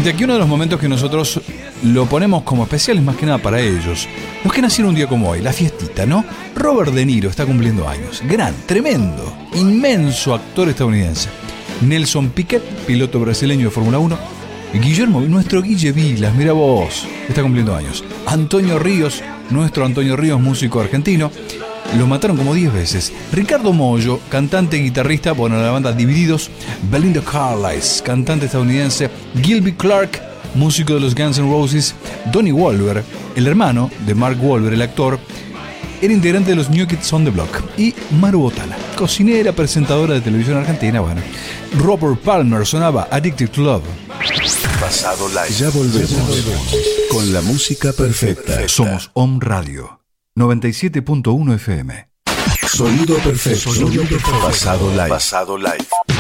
Desde aquí uno de los momentos que nosotros lo ponemos como especiales más que nada para ellos. Los que nacieron un día como hoy, la fiestita, ¿no? Robert De Niro está cumpliendo años. Gran, tremendo, inmenso actor estadounidense. Nelson Piquet, piloto brasileño de Fórmula 1. Guillermo, nuestro Guille Vilas, mira vos, está cumpliendo años. Antonio Ríos, nuestro Antonio Ríos, músico argentino. Lo mataron como 10 veces. Ricardo Mollo, cantante y guitarrista, bueno, la banda Divididos. Belinda Carlisle, cantante estadounidense. Gilby Clarke, músico de los Guns N' Roses. Donnie Wahlberg, el hermano de Mark Wahlberg, el actor, era integrante de los New Kids on the Block. Y Maru Botana, cocinera, presentadora de televisión argentina, bueno. Robert Palmer sonaba Addicted to Love. Pasado Live. Ya volvemos con la música perfecta. Somos Om Radio 97.1 FM. Sonido perfecto. Pasado Live. Pasado Live.